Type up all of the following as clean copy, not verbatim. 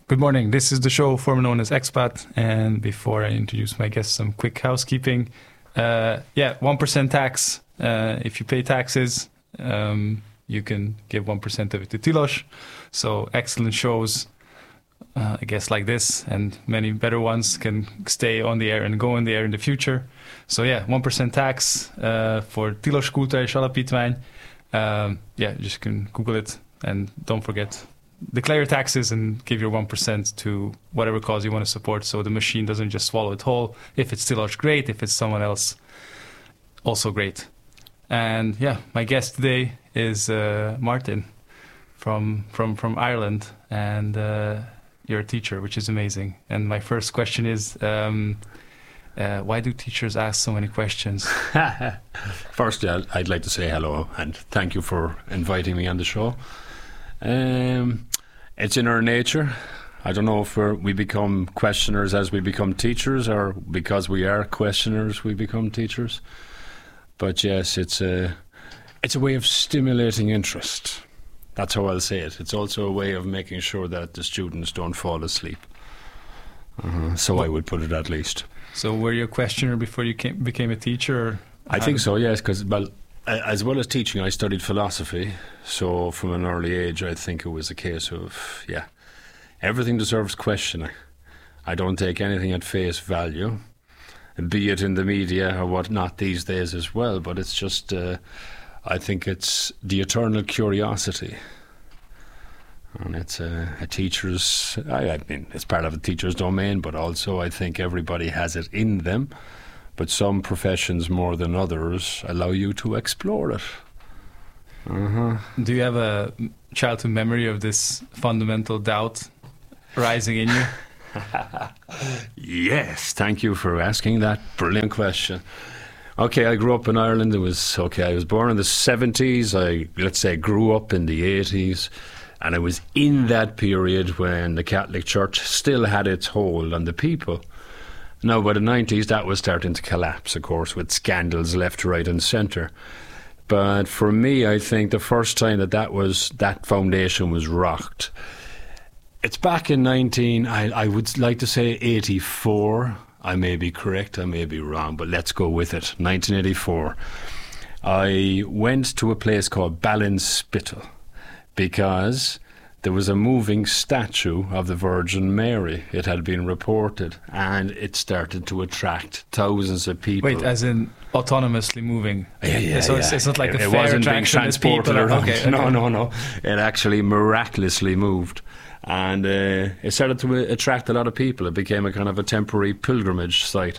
Good morning. This is the show formerly known as Expat. And before I introduce my guests, some quick housekeeping. 1% tax. If you pay taxes, you can give 1% of it to Tilos. So excellent shows, I guess like this, and many better ones can stay on the air and go on the air in the future. So 1% tax for Tilos Kulturális Alapítvány. Just can Google it, and don't forget, declare your taxes and give your 1% to whatever cause you want to support, so the machine doesn't just swallow it whole. If it's Tilos, great. If it's someone else, also great. And my guest today is Martin from Ireland, and you're a teacher, which is amazing. And my first question is, why do teachers ask so many questions? First, I'd like to say hello and thank you for inviting me on the show. It's in our nature. I don't know if we become questioners as we become teachers, or because we are questioners we become teachers. But yes, it's a way of stimulating interest. That's how I'll say it. It's also a way of making sure that the students don't fall asleep. So I would put it, at least. So were you a questioner before you became a teacher? I think so, yes, because, as well as teaching, I studied philosophy. So from an early age, I think it was a case of, everything deserves questioning. I don't take anything at face value, be it in the media or whatnot these days as well. But it's just, I think it's the eternal curiosity. And it's a teacher's, I mean, it's part of a teacher's domain, but also I think everybody has it in them. But some professions more than others allow you to explore it. Do you have a childhood memory of this fundamental doubt rising in you? Yes, thank you for asking that brilliant question. Okay, I grew up in Ireland. I was born in the 70s. I grew up in the 80s. And it was in that period when the Catholic Church still had its hold on the people. Now, by the 90s, that was starting to collapse, of course, with scandals left, right and centre. But for me, I think the first time that foundation was rocked, it's back in I would like to say 84. I may be correct, I may be wrong, but let's go with it. 1984. I went to a place called Ballinspittle because there was a moving statue of the Virgin Mary. It had been reported, and it started to attract thousands of people. Wait, as in autonomously moving? So it's not like a it fair wasn't attraction. being transported around. Okay. No. It actually miraculously moved. And it started to attract a lot of people. It became a kind of a temporary pilgrimage site.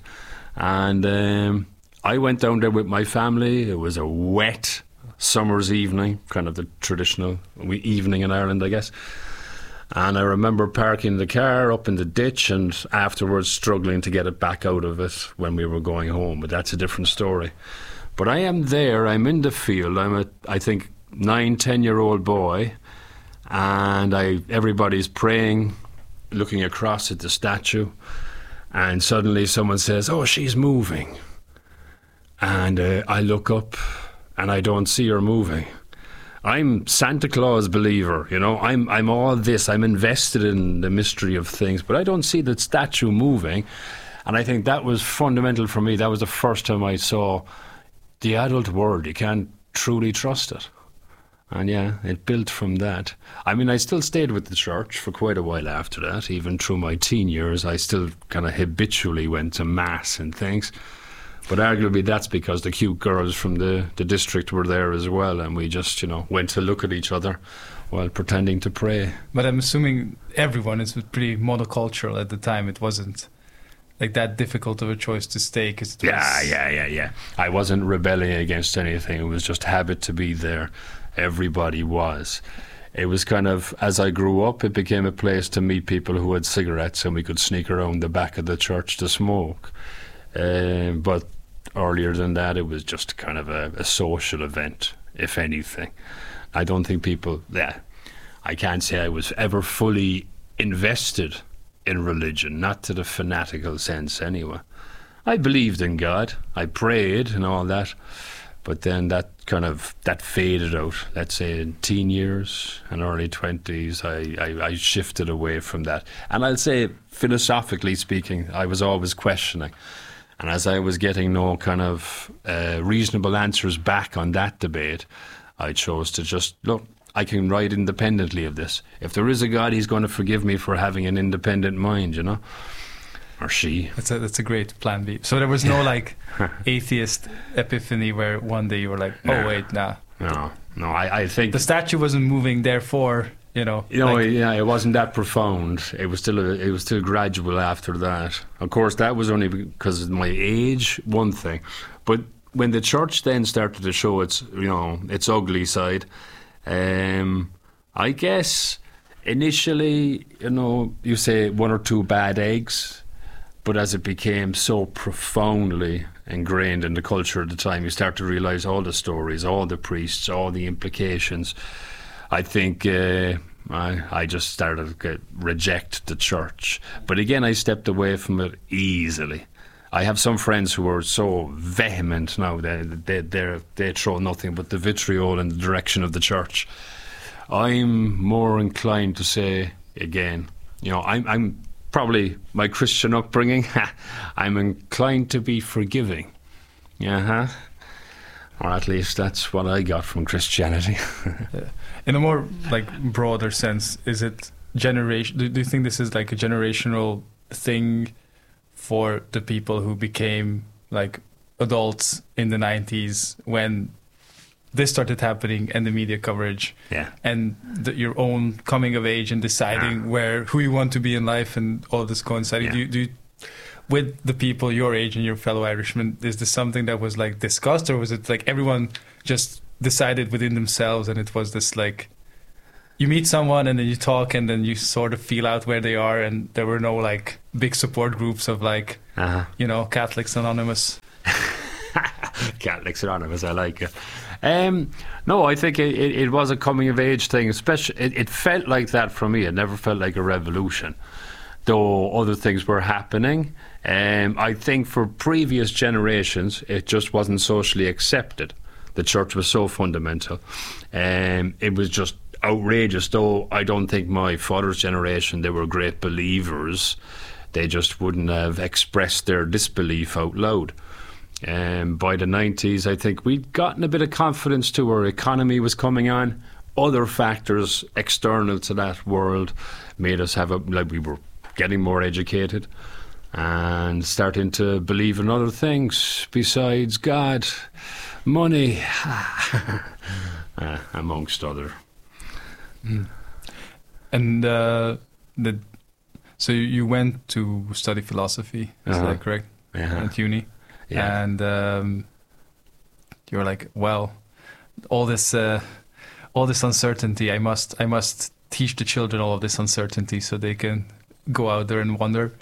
And I went down there with my family. It was a wet summer's evening, kind of the traditional evening in Ireland, I guess. And I remember parking the car up in the ditch and afterwards struggling to get it back out of it when we were going home. But that's a different story. But I am there. I'm in the field. I'm I think, 9-10-year-old boy. And everybody's praying, looking across at the statue. And suddenly someone says, "Oh, she's moving." And I look up and I don't see her moving. I'm Santa Claus believer, I'm all this. I'm invested in the mystery of things, but I don't see the statue moving. And I think that was fundamental for me. That was the first time I saw the adult world. You can't truly trust it. And it built from that. I mean, I still stayed with the church for quite a while after that. Even through my teen years, I still kind of habitually went to mass and things. But arguably that's because the cute girls from the district were there as well, and we just, went to look at each other while pretending to pray. But I'm assuming everyone is pretty monocultural at the time. It wasn't like that difficult of a choice to stay. Cause it was... Yeah. I wasn't rebelling against anything. It was just habit to be there. Everybody was. It was kind of, as I grew up, it became a place to meet people who had cigarettes, and we could sneak around the back of the church to smoke. But earlier than that, it was just kind of a social event, if anything. I don't think people, I can't say I was ever fully invested in religion, not to the fanatical sense anyway. I believed in God, I prayed and all that, But then that faded out. Let's say in teen years and early 20s, I shifted away from that. And I'll say, philosophically speaking, I was always questioning. And as I was getting no kind of reasonable answers back on that debate, I chose to just, look, I can write independently of this. If there is a God, he's going to forgive me for having an independent mind, you know? Or she. That's a great plan B. So there was no like atheist epiphany where one day you were like, oh, wait, nah. No, I think... The statue wasn't moving, therefore, you know... yeah, it wasn't that profound. It was still gradual after that. Of course, that was only because of my age, one thing. But when the church then started to show its ugly side, I guess initially, you say one or two bad eggs, but as it became so profoundly ingrained in the culture at the time, you start to realise all the stories, all the priests, all the implications. I think I just started to reject the church. But again, I stepped away from it easily. I have some friends who are so vehement now, they throw nothing but the vitriol in the direction of the church. I'm more inclined to say, again, I'm probably my Christian upbringing, I'm inclined to be forgiving. Or at least that's what I got from Christianity. In a more broader sense, is it generation? Do you think this is like a generational thing for the people who became adults in the 90s when this started happening and the media coverage, and your own coming of age and deciding who you want to be in life and all this coinciding? Do you, with the people your age and your fellow Irishmen, is this something that was discussed, or was it everyone just decided within themselves and it was this you meet someone and then you talk and then you sort of feel out where they are, and there were no big support groups of Catholics Anonymous? Catholics Anonymous, I like it. No, I think it was a coming of age thing. Especially, it felt like that for me. It never felt like a revolution, though other things were happening. I think for previous generations, it just wasn't socially accepted. The church was so fundamental. It was just outrageous, though I don't think my father's generation, they were great believers. They just wouldn't have expressed their disbelief out loud. By the 90s, I think we'd gotten a bit of confidence too. Our economy was coming on. Other factors external to that world made us we were getting more educated and starting to believe in other things besides God, money, amongst other. And so you went to study philosophy, is that correct? At uni? Yeah. And you were like, well, all this uncertainty, I must teach the children all of this uncertainty so they can go out there and wonder.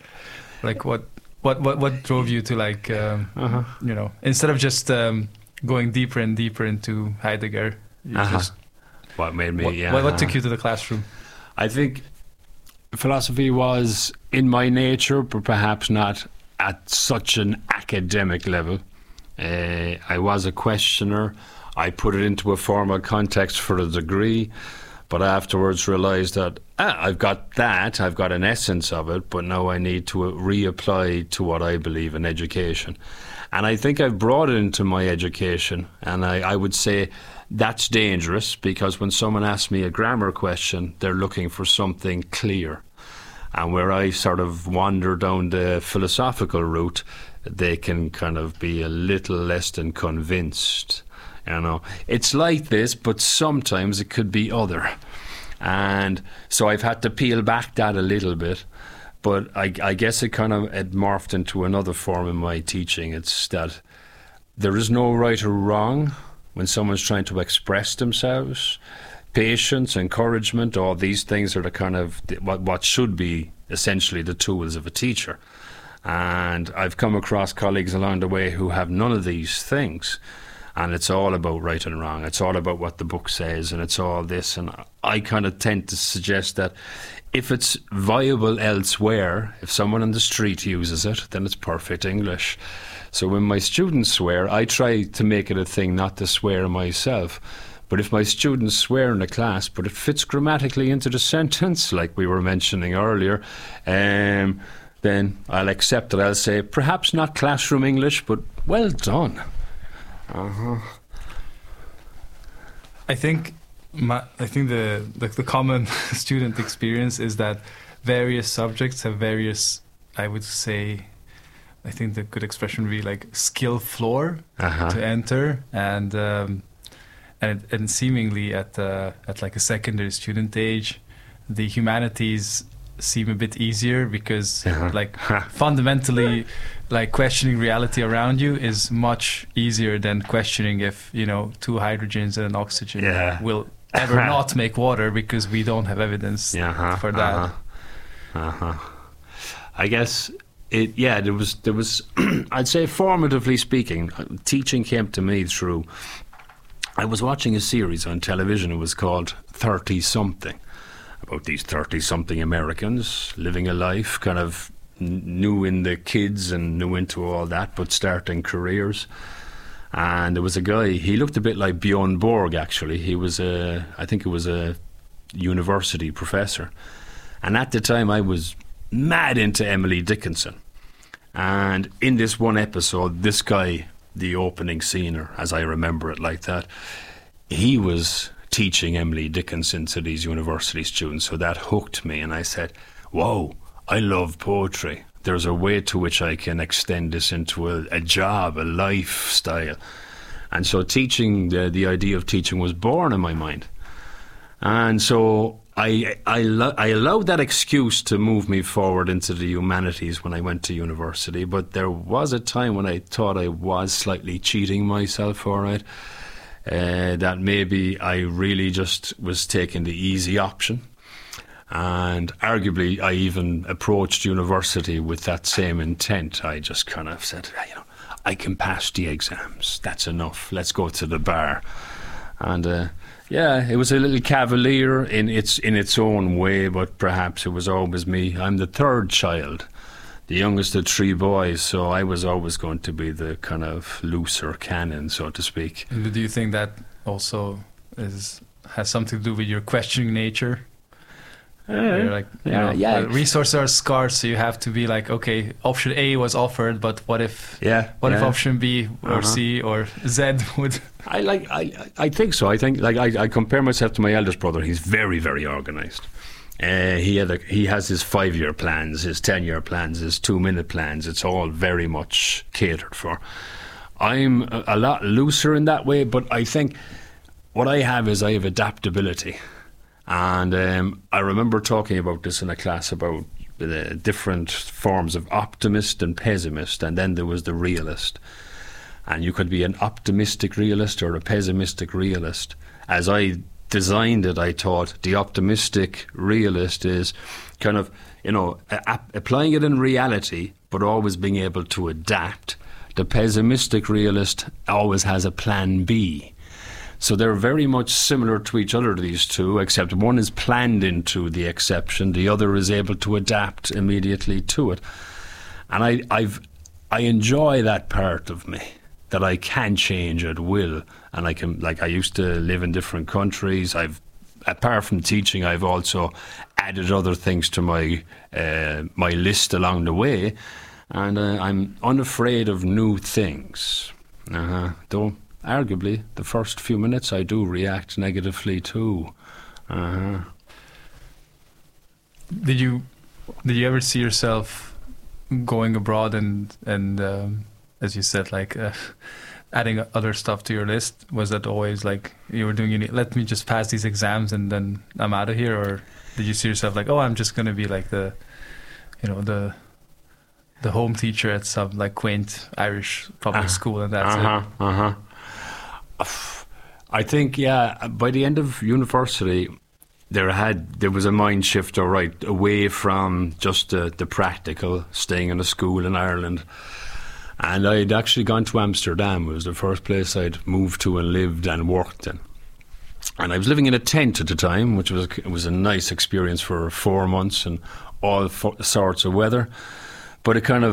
What drove you to instead of just going deeper and deeper into Heidegger, what made me? What took you to the classroom? I think philosophy was in my nature, but perhaps not at such an academic level. I was a questioner. I put it into a formal context for a degree, but afterwards realised that I've got an essence of it, but now I need to reapply to what I believe in education. And I think I've brought it into my education, and I would say that's dangerous, because when someone asks me a grammar question, they're looking for something clear. And where I sort of wander down the philosophical route, they can kind of be a little less than convinced. It's like this, but sometimes it could be other. And so I've had to peel back that a little bit. But I guess it morphed into another form in my teaching. It's that there is no right or wrong when someone's trying to express themselves. Patience, encouragement, all these things are the kind of what should be essentially the tools of a teacher. And I've come across colleagues along the way who have none of these things. and it's all about right and wrong. It's all about what the book says, and it's all this. And I kind of tend to suggest that if it's viable elsewhere, if someone on the street uses it, then it's perfect English. So when my students swear, I try to make it a thing not to swear myself. But if my students swear in a class, but it fits grammatically into the sentence, like we were mentioning earlier, then I'll accept it. I'll say, perhaps not classroom English, but well done. I think the common student experience is that various subjects have various, I would say, I think the good expression would be like skill floor to enter, and seemingly at like a secondary student age, the humanities seem a bit easier because like fundamentally, like questioning reality around you is much easier than questioning if, you know, two hydrogens and an oxygen will ever not make water, because we don't have evidence for that. I guess there was I'd say, formatively speaking, teaching came to me through, I was watching a series on television. It was called 30-something, about these 30-something Americans living a life kind of new in the kids and new into all that, but starting careers. And there was a guy, he looked a bit like Bjorn Borg, actually. He was I think it was a university professor. And at the time I was mad into Emily Dickinson. And in this one episode, this guy, the opening scener, as I remember it like that, he was teaching Emily Dickinson to these university students. So that hooked me, and I said, whoa, I love poetry. There's a way to which I can extend this into a job, a lifestyle. And so teaching, the idea of teaching was born in my mind. And so I allowed that excuse to move me forward into the humanities when I went to university, but there was a time when I thought I was slightly cheating myself, all right, that maybe I really just was taking the easy option. And arguably, I even approached university with that same intent. I just kind of said, you know, I can pass the exams. That's enough. Let's go to the bar. And it was a little cavalier in its own way, but perhaps it was always me. I'm the third child, the youngest of three boys, so I was always going to be the kind of looser cannon, so to speak. And do you think that also has something to do with your questioning nature? Resources are scarce, so you have to be like, okay, option A was offered, but what if option B or C or Z would? I think so. I think I compare myself to my eldest brother. He's very, very organised. He has his 5-year plans, his 10-year plans, his 2-minute plans. It's all very much catered for. I'm a lot looser in that way, but I think what I have adaptability. And I remember talking about this in a class about the different forms of optimist and pessimist, and then there was the realist. And you could be an optimistic realist or a pessimistic realist. As I designed it, I thought the optimistic realist is kind of, you know, applying it in reality, but always being able to adapt. The pessimistic realist always has a plan B. So they're very much similar to each other, these two, except one is planned into the exception, the other is able to adapt immediately to it. And I enjoy that part of me, that I can change at will. And I can, like, I used to live in different countries. Apart from teaching, I've also added other things to my list along the way. And I'm unafraid of new things. Though arguably, the first few minutes I do react negatively too. Did you ever see yourself going abroad and as you said, like adding other stuff to your list? Was that always like you were doing? Let me just pass these exams and then I'm out of here, or did you see yourself like, oh, I'm just going to be like the home teacher at some like quaint Irish public school and that's it? I think, by the end of university, there was a mind shift, all right, away from just the practical, staying in a school in Ireland, And I'd actually gone to Amsterdam. It was the first place I'd moved to and lived and worked in. And I was living in a tent at the time, which was a nice experience for 4 months and all sorts of weather. But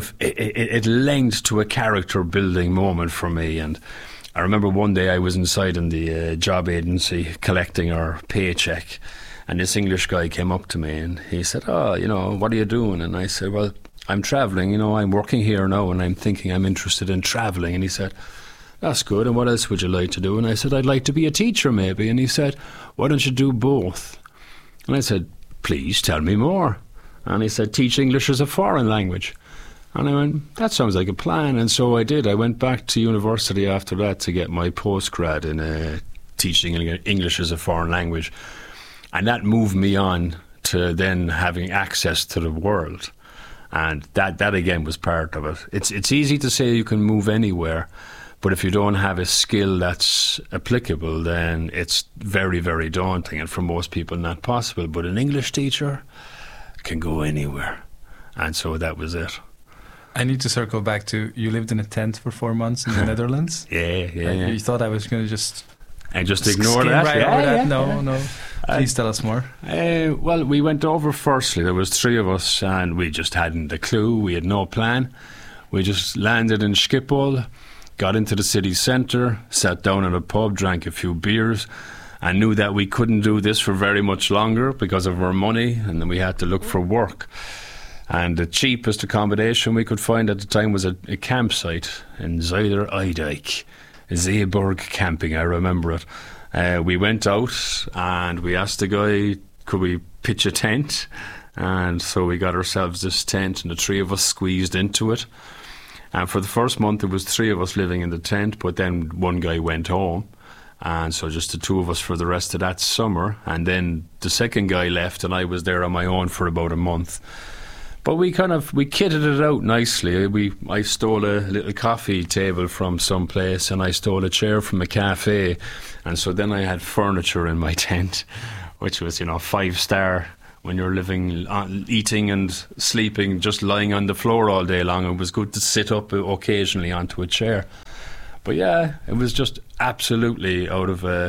it length to a character building moment for me. And I remember one day I was inside in the job agency collecting our paycheck, and this English guy came up to me and he said, "Oh, what are you doing?" And I said, "Well, I'm travelling, I'm working here now and I'm thinking I'm interested in travelling." And he said, "That's good, and what else would you like to do?" And I said, "I'd like to be a teacher maybe." And he said, "Why don't you do both?" And I said, "Please tell me more." And he said, "Teach English as a foreign language." And I went, "That sounds like a plan." And so I did. I went back to university after that to get my postgrad in teaching English as a foreign language. And that moved me on to then having access to the world. And that again was part of it. It's easy to say you can move anywhere, but if you don't have a skill that's applicable, then it's very, very daunting, and for most people not possible. But an English teacher can go anywhere. And so that was it. I need to circle back to, you lived in a tent for 4 months in the Netherlands? Yeah. You thought I was going to just ignore that? Right over that? No. Please tell us more. Well, we went over firstly. There was 3 of us, and we just hadn't a clue. We had no plan. We just landed in Schiphol, got into the city centre, sat down in a pub, drank a few beers, and knew that we couldn't do this for very much longer because of our money, and then we had to look for work. And the cheapest accommodation we could find at the time was a campsite in Zuider-Eidijk, Zeeburg Camping, I remember it. We went out and we asked the guy, could we pitch a tent? And so we got ourselves this tent, and the 3 of us squeezed into it. And for the first month it was 3 of us living in the tent, but then one guy went home, and so just the 2 of us for the rest of that summer. And then the second guy left and I was there on my own for about a month. But we kitted it out nicely. I stole a little coffee table from some place, and I stole a chair from a cafe, and so then I had furniture in my tent, which was 5-star when you're living, eating and sleeping, just lying on the floor all day long. It was good to sit up occasionally onto a chair. But yeah, it was just absolutely out of a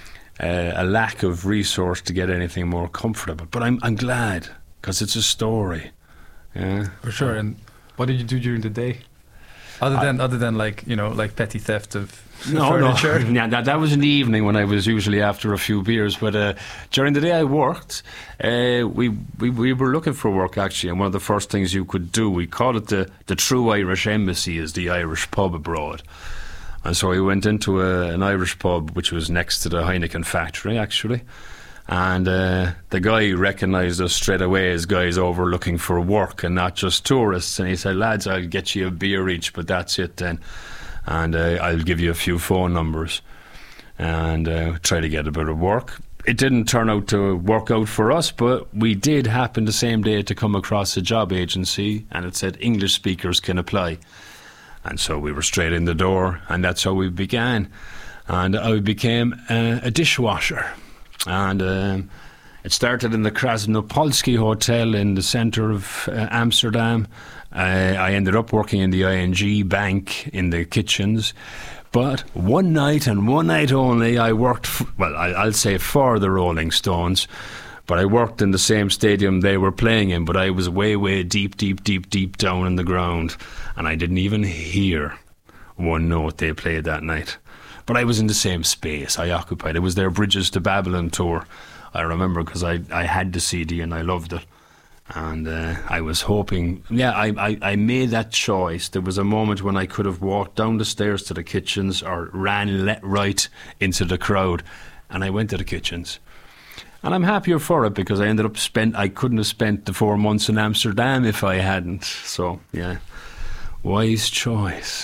lack of resource to get anything more comfortable. But I'm glad, because it's a story. Yeah, for sure. And what did you do during the day, other than like petty theft of furniture? No. Yeah, that was in the evening when I was usually after a few beers. But during the day I worked. We were looking for work actually, and one of the first things you could do, we call it the True Irish Embassy, is the Irish pub abroad. And so we went into an Irish pub which was next to the Heineken factory actually. And the guy recognised us straight away as guys over looking for work and not just tourists. And he said, "Lads, I'll get you a beer each, but that's it then. And I'll give you a few phone numbers and try to get a bit of work." It didn't turn out to work out for us, but we did happen the same day to come across a job agency, and it said English speakers can apply. And so we were straight in the door, and that's how we began. And I became a dishwasher. And it started in the Krasnopolski Hotel in the centre of Amsterdam. I ended up working in the ING bank in the kitchens. But one night and one night only, I worked, I'll say for the Rolling Stones, but I worked in the same stadium they were playing in, but I was way, way deep down in the ground, and I didn't even hear one note they played that night. But I was in the same space. I occupied. It was their Bridges to Babylon tour. I remember because I had the CD and I loved it. And I was hoping, I made that choice. There was a moment when I could have walked down the stairs to the kitchens or ran right into the crowd. And I went to the kitchens. And I'm happier for it because I couldn't have spent the 4 months in Amsterdam if I hadn't. So, yeah, wise choice.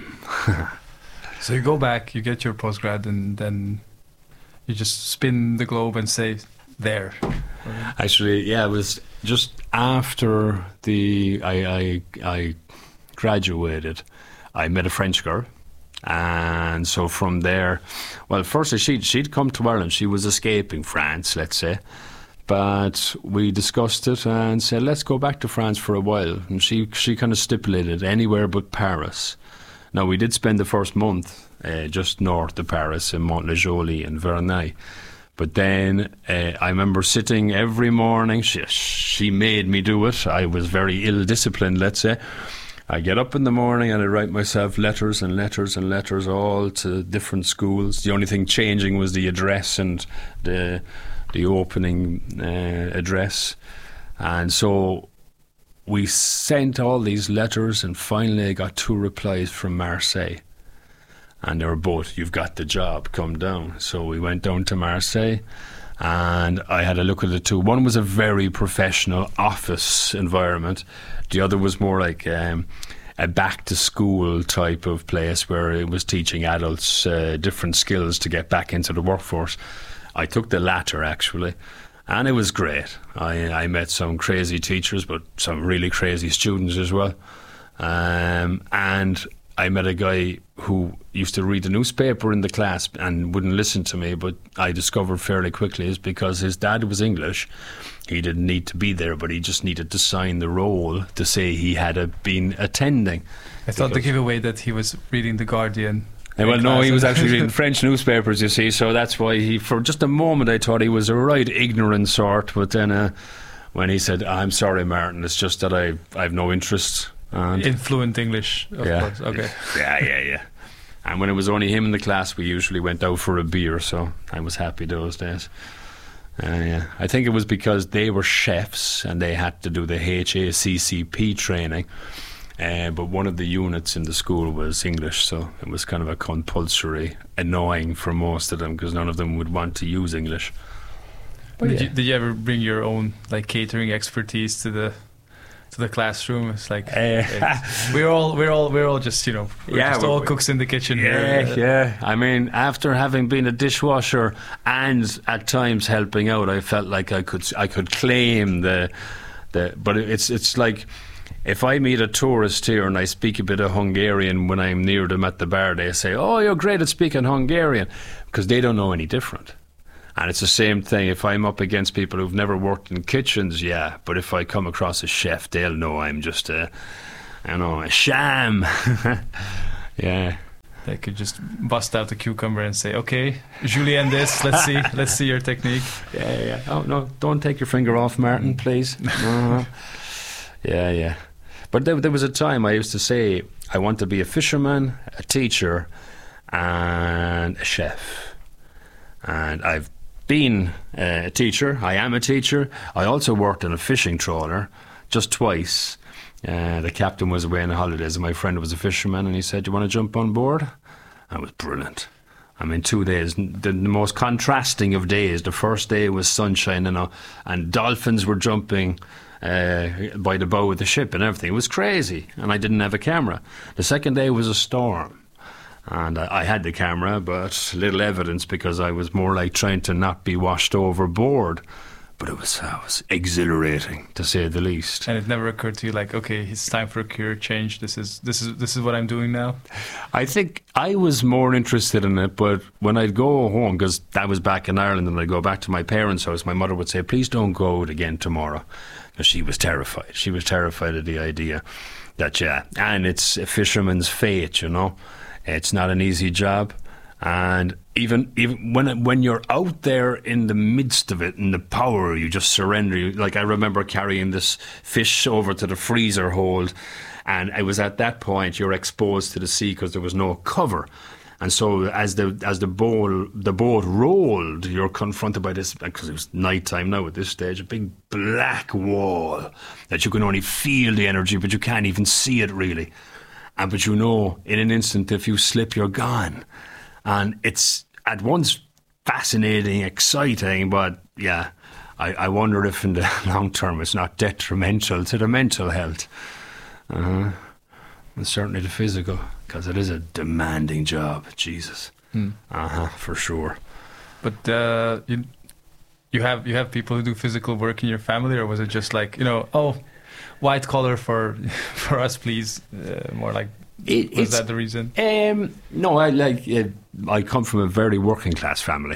So you go back, you get your postgrad, and then you just spin the globe and say, there. Actually, yeah, it was just after I graduated. I met a French girl, and so from there, well, firstly she'd come to Ireland. She was escaping France, let's say, But we discussed it and said, let's go back to France for a while. And she kind of stipulated anywhere but Paris. Now, we did spend the first month just north of Paris in Mont-le-Joli and Verneuil. But then I remember sitting every morning. She made me do it. I was very ill-disciplined, let's say. I get up in the morning and I write myself letters and letters and letters all to different schools. The only thing changing was the address and the opening address. And so we sent all these letters, and finally I got 2 replies from Marseille. And they were both, you've got the job, come down. So we went down to Marseille, and I had a look at the 2. One was a very professional office environment. The other was more like a back-to-school type of place where it was teaching adults different skills to get back into the workforce. I took the latter, actually, and it was great. I met some crazy teachers, but some really crazy students as well. And I met a guy who used to read the newspaper in the class and wouldn't listen to me, but I discovered fairly quickly is because his dad was English. He didn't need to be there, but he just needed to sign the roll to say he had been attending. I thought the giveaway that he was reading The Guardian. Well, no, he was actually reading French newspapers, you see, so that's why for just a moment I thought he was a right ignorant sort, but then when he said, I'm sorry, Martin, it's just that I've no interest. In fluent English, of course. Okay. Yeah. And when it was only him in the class, we usually went out for a beer, so I was happy those days. Yeah. I think it was because they were chefs and they had to do the HACCP training. But one of the units in the school was English, so it was kind of a compulsory, annoying for most of them because none of them would want to use English. But did you ever bring your own like catering expertise to the classroom? It's like we're all just all cooks in the kitchen here. Yeah. I mean, after having been a dishwasher and at times helping out, I felt like I could claim the. But it's like, if I meet a tourist here and I speak a bit of Hungarian when I'm near them at the bar, they say, "Oh, you're great at speaking Hungarian," because they don't know any different. And it's the same thing if I'm up against people who've never worked in kitchens, yeah. But if I come across a chef, they'll know I'm just a sham. Yeah. They could just bust out the cucumber and say, "Okay, Julien, this. Let's see your technique." Yeah. Oh no, don't take your finger off, Martin, please. Yeah. But there was a time I used to say I want to be a fisherman, a teacher, and a chef. And I've been a teacher. I am a teacher. I also worked on a fishing trawler just twice. The captain was away on holidays and my friend was a fisherman and he said, "Do you want to jump on board?" That was brilliant. I mean, 2 days, the most contrasting of days. The first day was sunshine and dolphins were jumping by the bow of the ship and everything. It was crazy, and I didn't have a camera. The second day was a storm, and I had the camera, but little evidence because I was more like trying to not be washed overboard. But it was exhilarating, to say the least. And it never occurred to you, like, okay, it's time for a career change. This is what I'm doing now. I think I was more interested in it, but when I'd go home, because that was back in Ireland, and I'd go back to my parents' house, my mother would say, "Please don't go out again tomorrow." Because she was terrified. She was terrified of the idea that, and it's a fisherman's fate, It's not an easy job. And even when you're out there in the midst of it, in the power, you just surrender. Like, I remember carrying this fish over to the freezer hold, and it was at that point you're exposed to the sea because there was no cover. And so as the boat rolled, you're confronted by this, because it was nighttime now at this stage, a big black wall that you can only feel the energy, but you can't even see it really. But in an instant, if you slip, you're gone. And it's at once fascinating, exciting, but yeah, I wonder if in the long term it's not detrimental to the mental health. And certainly the physical, because it is a demanding job. Jesus. For sure. But you have people who do physical work in your family, or was it just like, white collar for us, please? More like, was that the reason? No, I come from a very working class family.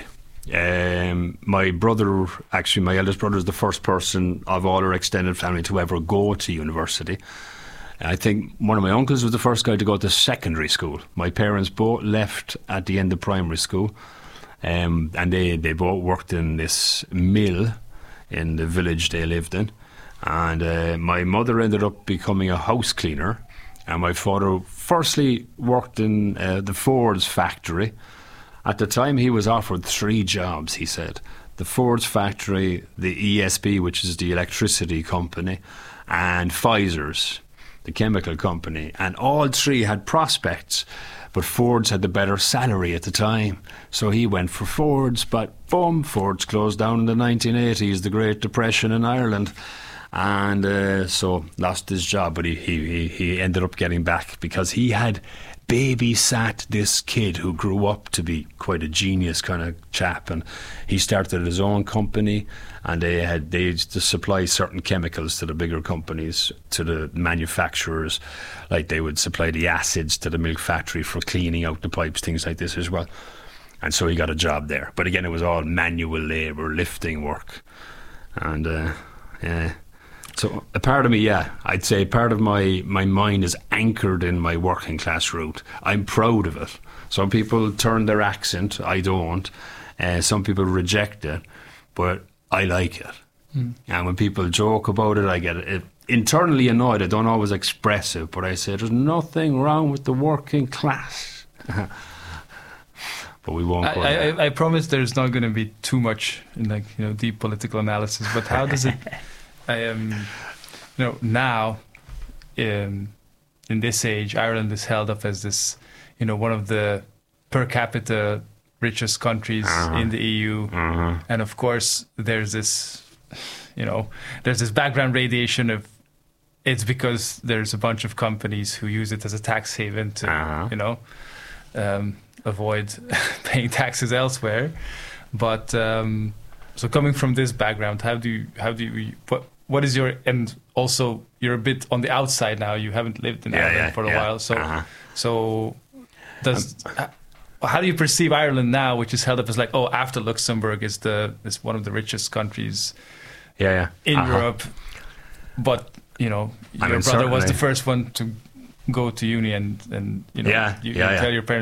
My brother, actually, my eldest brother, is the first person of all our extended family to ever go to university. I think one of my uncles was the first guy to go to secondary school. My parents both left at the end of primary school, and they both worked in this mill in the village they lived in. And my mother ended up becoming a house cleaner, and my father firstly worked in the Ford's factory. At the time, he was offered 3 jobs, he said. The Ford's factory, the ESB, which is the electricity company, and Pfizer's, the chemical company. And all 3 had prospects, but Ford's had the better salary at the time. So he went for Ford's, but boom, Ford's closed down in the 1980s, the Great Depression in Ireland. And so lost his job, but he ended up getting back because he had babysat this kid who grew up to be quite a genius kind of chap, and he started his own company, and they used to supply certain chemicals to the bigger companies, to the manufacturers, like they would supply the acids to the milk factory for cleaning out the pipes, things like this as well. And so he got a job there, but again it was all manual labour, lifting work. And so a part of me, I'd say part of my mind is anchored in my working class route. I'm proud of it. Some people turn their accent, I don't. Some people reject it, but I like it. And when people joke about it, I get it internally annoyed. I don't always express it, but I say there's nothing wrong with the working class. But we won't go there. I promise there's not going to be too much deep political analysis, but how does it... now in this age, Ireland is held up as this, one of the per capita richest countries in the EU, and of course there's this, there's this background radiation of it's because there's a bunch of companies who use it as a tax haven to, avoid paying taxes elsewhere. But so coming from this background, how do you what is your, and also you're a bit on the outside now, you haven't lived in Ireland for a while, so how do you perceive Ireland now, which is held up as after Luxembourg is one of the richest countries in Europe, but your brother was the first one to go to uni, and you tell your parents